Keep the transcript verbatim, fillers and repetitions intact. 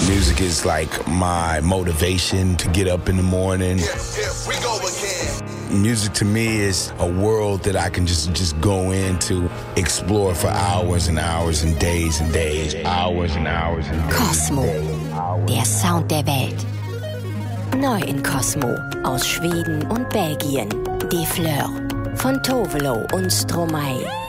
Music is like my motivation to get up in the morning. Yeah, yeah, we go again. Music to me is a world that I can just, just go into, explore for hours and hours and days and days, hours and hours and days. Cosmo, der Sound der Welt. Neu in Cosmo aus Schweden und Belgien. Die Fleur von Tovelo und Stromae.